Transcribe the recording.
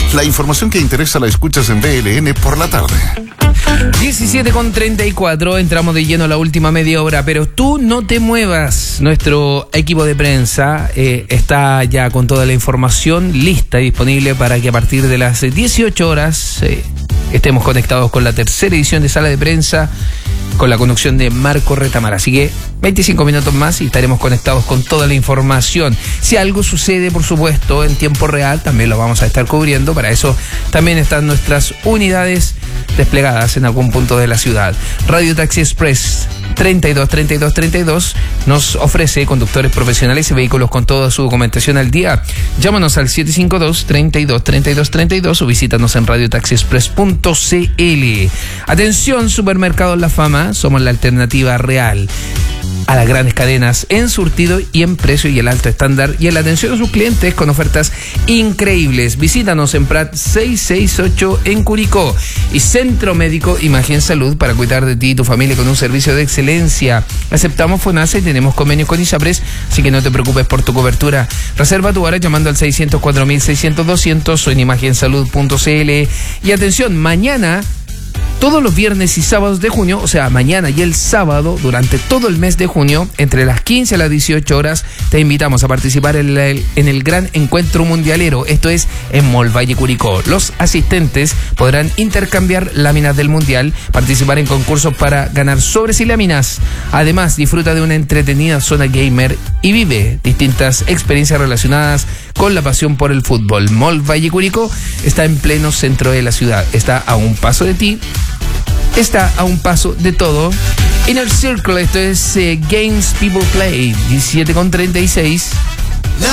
La información que interesa la escuchas en BLN por la tarde. 17:34, entramos de lleno a la última media hora, pero tú no te muevas. Nuestro equipo de prensa está ya con toda la información lista y disponible para que a partir de las 18 horas estemos conectados con la tercera edición de Sala de Prensa, con la conducción de Marco Retamar. Así que 25 minutos más y estaremos conectados con toda la información. Si algo sucede, por supuesto, en tiempo real, también lo vamos a estar cubriendo. Para eso también están nuestras unidades desplegadas en algún punto de la ciudad. Radio Taxi Express 32 nos ofrece conductores profesionales y vehículos con toda su documentación al día. Llámanos al 752-32 o visítanos en radiotaxiexpress.cl. Atención, Supermercados La Fama, somos la alternativa real a las grandes cadenas en surtido y en precio y el alto estándar y en la atención a sus clientes con ofertas increíbles. Visítanos en Prat 668 en Curicó y Centro Médico Imagen Salud para cuidar de ti y tu familia con un servicio de excelencia. Aceptamos FONASA y tenemos convenios con ISAPRES, así que no te preocupes por tu cobertura. Reserva tu hora llamando al 604.600-200 o en imagensalud.cl. Y atención, mañana, todos los viernes y sábados de junio, o sea, mañana y el sábado, durante todo el mes de junio, entre las 15 a las 18 horas, te invitamos a participar en el gran encuentro mundialero. Esto es en Mall Valle Curicó. Los asistentes podrán intercambiar láminas del mundial, participar en concursos para ganar sobres y láminas. Además, disfruta de una entretenida zona gamer y vive distintas experiencias relacionadas con la pasión por el fútbol. Mall Valle Curicó está en pleno centro de la ciudad. Está a un paso de ti. Está a un paso de todo. Inner Circle, esto es Games People Play, 17:36.